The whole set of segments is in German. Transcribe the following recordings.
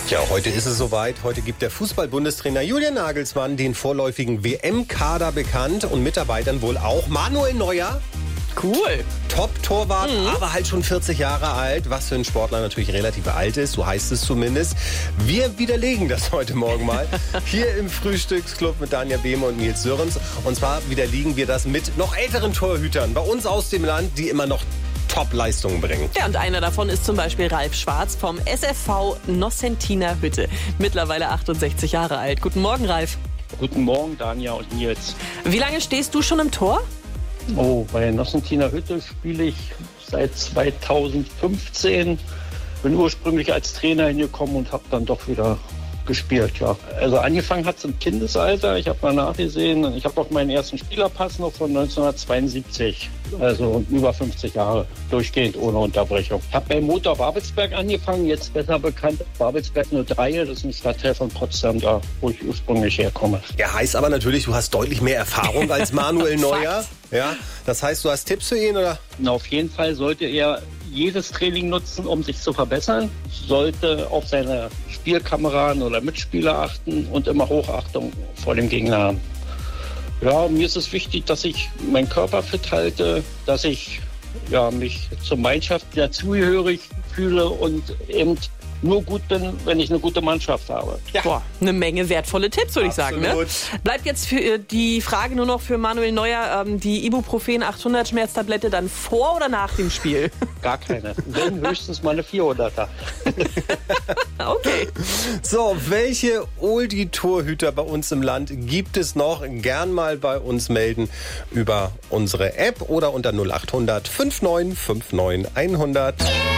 Ja, heute ist es soweit. Heute gibt der Fußball-Bundestrainer Julian Nagelsmann den vorläufigen WM-Kader bekannt und Mitarbeitern wohl auch Manuel Neuer. Cool. Top-Torwart, aber halt schon 40 Jahre alt, was für ein Sportler natürlich relativ alt ist, so heißt es zumindest. Wir widerlegen das heute Morgen mal hier im Frühstücksclub mit Danja Behme und Nils Sörens. Und zwar widerlegen wir das mit noch älteren Torhütern bei uns aus dem Land, die immer noch Top-Leistungen bringen. Ja, und einer davon ist zum Beispiel Ralf Schwarz vom SFV Nossentiner Hütte. Mittlerweile 68 Jahre alt. Guten Morgen, Ralf. Guten Morgen, Danja und Nils. Wie lange stehst du schon im Tor? Oh, bei Nossentiner Hütte spiele ich seit 2015. Bin ursprünglich als Trainer hingekommen und habe dann doch wieder gespielt, ja. Also angefangen hat es im Kindesalter. Ich habe mal nachgesehen. Ich habe auch meinen ersten Spielerpass noch von 1972. Also über 50 Jahre durchgehend ohne Unterbrechung. Ich habe bei Motor Babelsberg angefangen, jetzt besser bekannt Babelsberg 03. Das ist ein Stadtteil von Potsdam, da wo ich ursprünglich herkomme. Ja, heißt aber natürlich, du hast deutlich mehr Erfahrung als Manuel Neuer. Ja, das heißt, du hast Tipps für ihn, oder? Na, auf jeden Fall sollte er jedes Training nutzen, um sich zu verbessern, sollte auf seine Spielkameraden oder Mitspieler achten und immer Hochachtung vor dem Gegner haben. Ja, mir ist es wichtig, dass ich meinen Körper fit halte, dass ich mich zur Mannschaft dazugehörig fühle und eben nur gut bin, wenn ich eine gute Mannschaft habe. Ja. Boah, eine Menge wertvolle Tipps, würde ich sagen. Ne? Bleibt jetzt für die Frage nur noch für Manuel Neuer, die Ibuprofen 800 Schmerztablette dann vor oder nach dem Spiel? Gar keine. Wenn höchstens mal eine 400er. Okay. So, welche Oldie-Torhüter bei uns im Land gibt es noch? Gern mal bei uns melden über unsere App oder unter 0800 5959 100.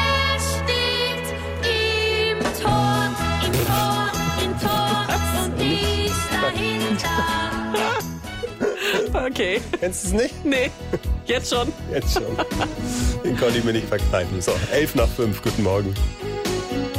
Okay. Kennst du es nicht? Nee, jetzt schon. Jetzt schon. Den konnte ich mir nicht verkneifen. So, 11 nach 5. Guten Morgen.